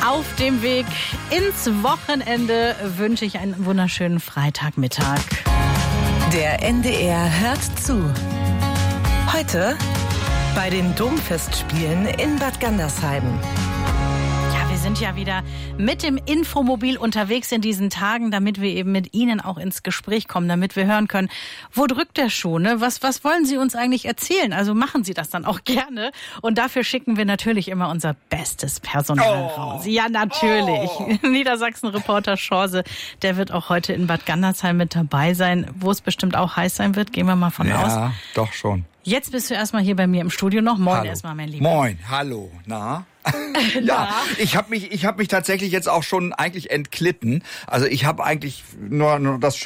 Auf dem Weg ins Wochenende wünsche ich einen wunderschönen Freitagmittag. Der NDR hört zu. Heute bei den Domfestspielen in Bad Gandersheim. Wir sind ja wieder mit dem Infomobil unterwegs in diesen Tagen, damit wir eben mit Ihnen auch ins Gespräch kommen, damit wir hören können, wo drückt der Schuh, ne? Was wollen Sie uns eigentlich erzählen? Also machen Sie das dann auch gerne. Und dafür schicken wir natürlich immer unser bestes Personal raus. Ja, natürlich. Niedersachsen-Reporter Schorse, der wird auch heute in Bad Gandersheim mit dabei sein, wo es bestimmt auch heiß sein wird. Gehen wir mal von aus. Ja, doch schon. Jetzt bist du erstmal hier bei mir im Studio noch. Moin Hallo. Erstmal, mein Lieber. Moin, hallo, na? Ja, ich hab mich tatsächlich jetzt auch schon eigentlich entglitten. Also ich habe eigentlich nur das